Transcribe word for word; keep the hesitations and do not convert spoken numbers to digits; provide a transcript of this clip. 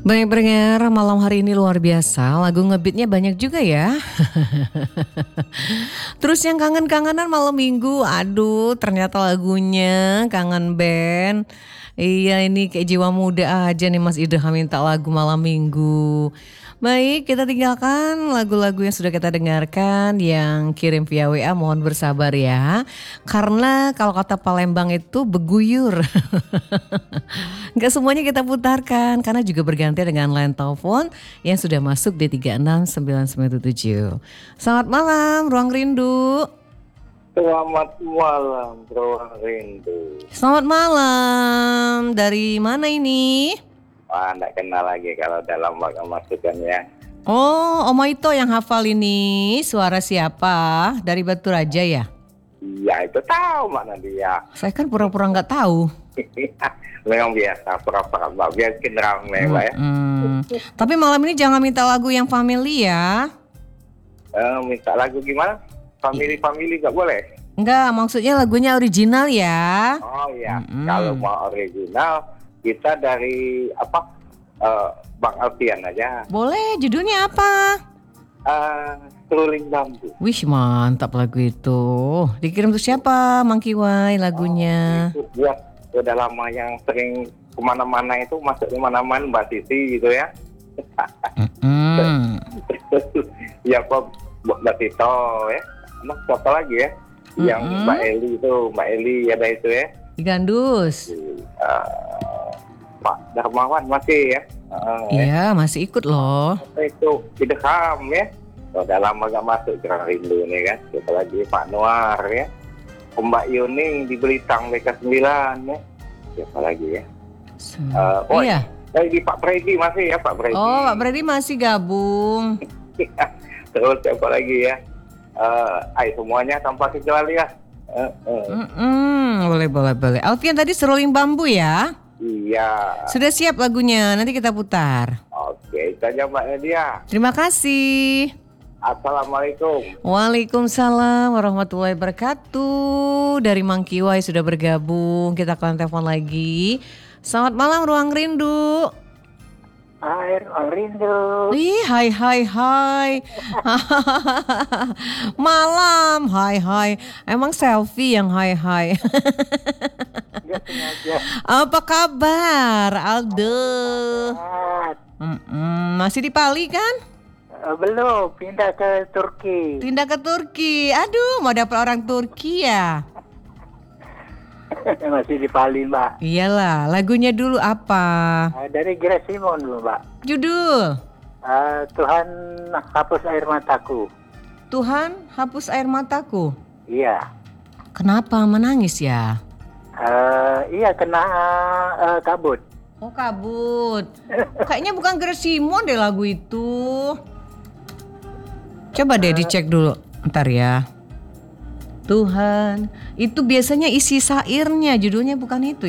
Baik pendengar, malam hari ini luar biasa, lagu ngebeatnya banyak juga ya. Terus yang kangen-kangenan malam minggu, aduh ternyata lagunya kangen band. Iya ini kayak jiwa muda aja nih Mas Idham minta lagu malam minggu. Baik, kita tinggalkan lagu-lagu yang sudah kita dengarkan, yang kirim via W A mohon bersabar ya. Karena kalau kata Palembang itu beguyur. Gak semuanya kita putarkan karena juga berganti dengan line telepon yang sudah masuk di tiga enam sembilan sembilan tujuh. Selamat malam, Ruang Rindu. Selamat malam, Ruang Rindu. Selamat malam, dari mana ini? Wah, enggak kenal lagi kalau dalam waktu masukannya. Oh, Om Ito yang hafal ini. Suara siapa? Dari Batu Raja ya? Iya, itu tahu mana dia. Saya kan pura-pura nggak tahu. Memang biasa, pura-pura Mbak. Biarkin ramai, Mbak ya. Hmm. Tapi malam ini jangan minta lagu yang family ya. Eh, minta lagu gimana? Family-family nggak boleh? Enggak, maksudnya lagunya original ya. Oh iya, Mm-mm. kalau mau original, kita dari apa? eh, Bang Alfian aja. Boleh, judulnya apa? Eh, Seruling Bambu. Wih mantap lagu itu. Dikirim tuh siapa Mang Kiwai lagunya? Itu buat udah lama yang sering kemana-mana itu masuk kemana-mana Mbak Siti gitu ya. Mm. Ya kok buat Mbak Tito ya. Emang siapa lagi ya? Yang Mm-mm. Mbak Eli itu, Mbak Eli ada itu ya. Di Gandus. Uh, Pak Darmawan masih ya. Uh, ya. Iya masih ikut loh. Itu Idham ya. Udah lama gak masuk Kurang Rindu nih kan. Siapa lagi Pak Noir ya. Mbak Yuning di Belitang B K sembilan ya. Siapa lagi ya? Uh, oh Iya. Eh, di Pak Freddy masih ya Pak Freddy. Oh Pak Freddy masih gabung. Terus siapa lagi ya? Uh, ay semuanya tanpa kecuali ya. Uh, uh. Mm-mm, boleh boleh boleh. Alfian tadi Seruling Bambu ya. Iya. Sudah siap lagunya, nanti kita putar. Oke, itu aja Mbak Nadia. Terima kasih. Assalamualaikum. Waalaikumsalam warahmatullahi wabarakatuh. Dari Mang Kiwai sudah bergabung. Kita akan telepon lagi. Selamat malam Ruang Rindu. Hai Ruang Rindu. Ih, hai hai hai. Malam, hai hai. Emang selfie yang hai hai. Apa kabar Aldo? Mm-mm, masih di Pali kan? Uh, belum, pindah ke Turki. Pindah ke Turki. Aduh, mau dapat orang Turki ya? Masih di Bali, Mbak. Iyalah, lagunya dulu apa? Uh, dari Grace Simon dulu, Mbak. Judul? Uh, Tuhan hapus air mataku. Tuhan hapus air mataku. Iya. Kenapa menangis ya? Uh, iya, kena uh, kabut. Oh kabut. Kayaknya bukan Grace Simon deh lagu itu. Coba deh dicek dulu. Ntar ya. Tuhan, itu biasanya isi sairnya, judulnya bukan itu